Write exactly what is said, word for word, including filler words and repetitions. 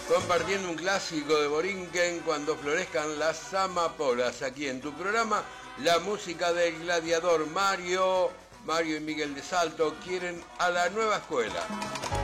compartiendo un clásico de Borinquen, Cuando florezcan las amapolas, aquí en tu programa, la música del gladiador. Mario, Mario y Miguel de Salto quieren a la nueva escuela.